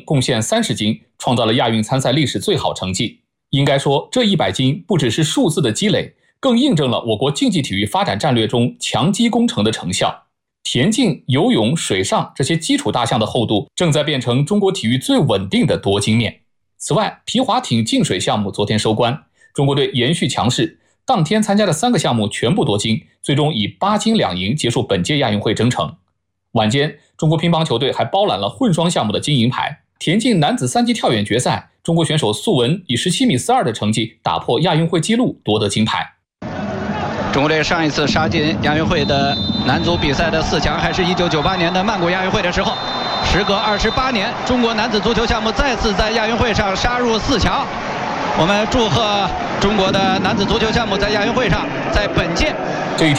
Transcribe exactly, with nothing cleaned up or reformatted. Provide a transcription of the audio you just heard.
贡献三十金，创造了亚运参赛历史最好成绩。应该说，这一百金不只是数字的积累，更印证了我国竞技体育发展战略中强基工程的成效。田径、游泳、水上这些基础大项的厚度正在变成中国体育最稳定的夺金面。此外，皮划艇净水项目昨天收官，中国队延续强势，当天参加的三个项目全部夺金，最终以八金两银结束本届亚运会征程。晚间，中国乒乓球队还包揽了混双项目的金银牌。田径男子三级跳远决赛，中国选手素文以十七米四二的成绩打破亚运会纪录，夺得金牌。 中国队上一次杀进亚运会的男足比赛的四强，还是一九九八年的曼谷亚运会的时候。时隔二十八年，中国男子足球项目再次在亚运会上杀入四强。我们祝贺中国的男子足球项目在亚运会上，在本届